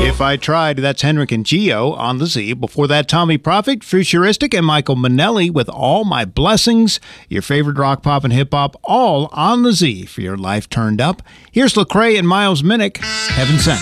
If I Tried, that's Henrik and Gio on the Z. Before that, Tommy Prophet, Futuristic, and Michael Manelli with All My Blessings. Your favorite rock, pop, and hip-hop, all on the Z for your life turned up. Here's Lecrae and Miles Minnick, Heaven Sent.